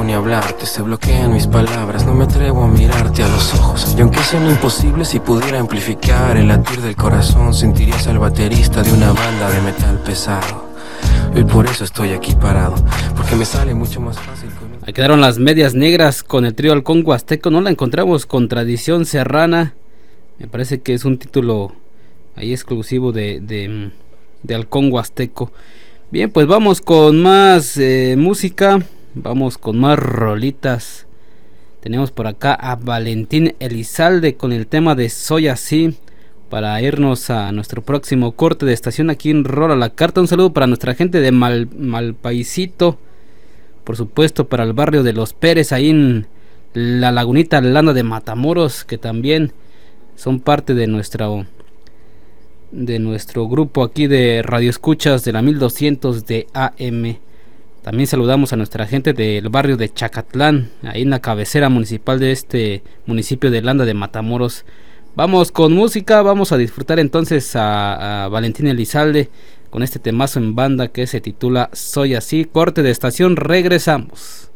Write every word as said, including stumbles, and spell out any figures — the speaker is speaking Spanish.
ni hablarte, se bloquean mis palabras, no me atrevo a mirarte a los ojos. Y aunque sean imposibles, si pudiera amplificar el latir del corazón, sentirías al baterista de una banda de metal pesado. Y por eso estoy aquí parado, porque me sale mucho más fácil con... Ahí quedaron las Medias Negras con el trío Halcón Huasteco. No la encontramos con Tradición Serrana. Me parece que es un título ahí exclusivo de, de, de Halcón Huasteco. Bien, pues vamos con más eh, música. Vamos con más rolitas. Tenemos por acá a Valentín Elizalde con el tema de Soy Así, para irnos a nuestro próximo corte de estación aquí en Rola la Carta. Un saludo para nuestra gente de Mal, Malpaisito, por supuesto para el barrio de Los Pérez, ahí en la lagunita Landa de Matamoros, que también son parte de nuestro, de nuestro grupo aquí de radioescuchas de la mil doscientos de A M. También saludamos a nuestra gente del barrio de Chacatlán, ahí en la cabecera municipal de este municipio de Landa de Matamoros. Vamos con música, vamos a disfrutar entonces a, a Valentín Elizalde con este temazo en banda que se titula Soy Así. Corte de estación, regresamos.